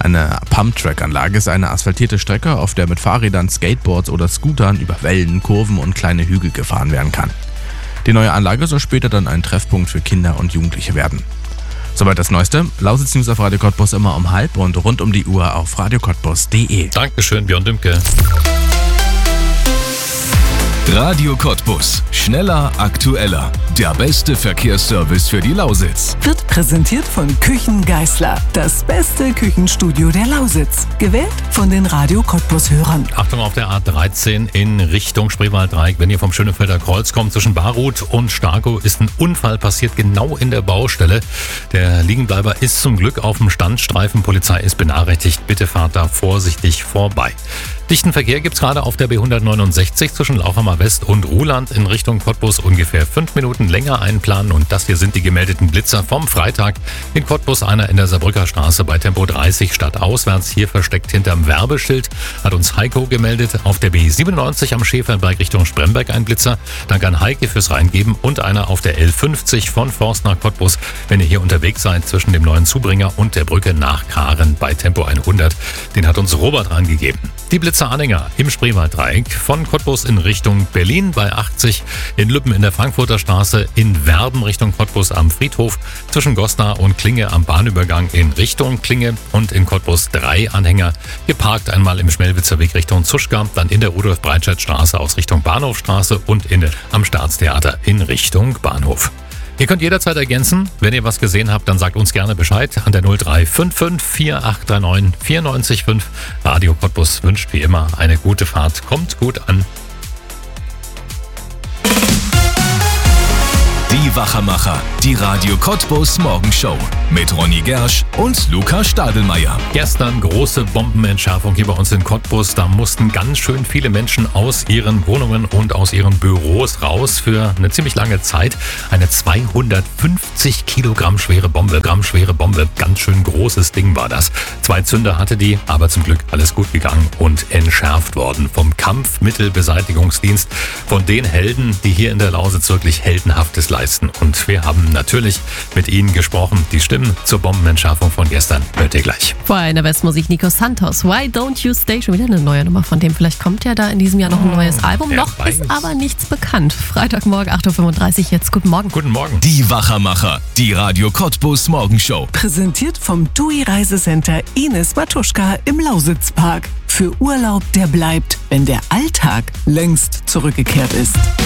Eine Pumptrack-Anlage ist eine asphaltierte Strecke, auf der mit Fahrrädern, Skateboards oder Scootern über Wellen, Kurven und kleine Hügel gefahren werden kann. Die neue Anlage soll später dann ein Treffpunkt für Kinder und Jugendliche werden. Soweit das Neueste. Lausitz News auf Radio Cottbus immer um 12 und rund um die Uhr auf radiocottbus.de. Dankeschön, Björn Dümke. Radio Cottbus. Schneller, aktueller. Der beste Verkehrsservice für die Lausitz. Wird präsentiert von Küchen Geisler. Das beste Küchenstudio der Lausitz. Gewählt von den Radio Cottbus-Hörern. Achtung auf der A13 in Richtung Spreewalddreieck. Wenn ihr vom Schönefelder Kreuz kommt, zwischen Barut und Starkow ist ein Unfall passiert, genau in der Baustelle. Der Liegenbleiber ist zum Glück auf dem Standstreifen. Polizei ist benachrichtigt. Bitte fahrt da vorsichtig vorbei. Dichten Verkehr gibt's gerade auf der B169 zwischen Lauchhammer West und Ruhland in Richtung Cottbus. Ungefähr 5 Minuten länger einplanen. Und das hier sind die gemeldeten Blitzer vom Freitag. In Cottbus einer in der Saarbrücker Straße bei Tempo 30 stadtauswärts. Hier versteckt hinterm Werbeschild, hat uns Heiko gemeldet. Auf der B97 am Schäferberg Richtung Spremberg ein Blitzer. Danke an Heike fürs Reingeben. Und einer auf der L50 von Forst nach Cottbus. Wenn ihr hier unterwegs seid zwischen dem neuen Zubringer und der Brücke nach Karen bei Tempo 100. Den hat uns Robert reingegeben. Die Blitzer-Anhänger im Spreewalddreieck von Cottbus in Richtung Berlin bei 80, in Lübben in der Frankfurter Straße, in Werben Richtung Cottbus am Friedhof, zwischen Goslar und Klinge am Bahnübergang in Richtung Klinge und in Cottbus 3 Anhänger, geparkt einmal im Schmelwitzer Weg Richtung Zuschka, dann in der Rudolf-Breitscheid-Straße aus Richtung Bahnhofstraße und am Staatstheater in Richtung Bahnhof. Ihr könnt jederzeit ergänzen. Wenn ihr was gesehen habt, dann sagt uns gerne Bescheid an der 0355 4839 94,5. Radio Cottbus wünscht wie immer eine gute Fahrt. Kommt gut an. Die Wachermacher, die Radio Cottbus Morgenshow mit Ronny Gersch und Luca Stadelmeier. Gestern große Bombenentschärfung hier bei uns in Cottbus. Da mussten ganz schön viele Menschen aus ihren Wohnungen und aus ihren Büros raus für eine ziemlich lange Zeit. Eine 250 Kilogramm schwere Bombe, ganz schön großes Ding war das. 2 Zünder hatte die, aber zum Glück alles gut gegangen und entschärft worden vom Kampfmittelbeseitigungsdienst, von den Helden, die hier in der Lausitz wirklich Heldenhaftes leisten. Und wir haben natürlich mit Ihnen gesprochen. Die Stimmen zur Bombenentschärfung von gestern hört ihr gleich. Vorher in der Westmusik Nico Santos. Why Don't You Stay? Schon wieder eine neue Nummer von dem. Vielleicht kommt ja da in diesem Jahr noch ein neues Album. Noch ist aber nichts bekannt. Freitagmorgen 8.35 Uhr jetzt. Guten Morgen. Guten Morgen. Die Wachermacher, die Radio Cottbus Morgenshow. Präsentiert vom TUI Reisecenter Ines Matuschka im Lausitzpark. Für Urlaub, der bleibt, wenn der Alltag längst zurückgekehrt ist.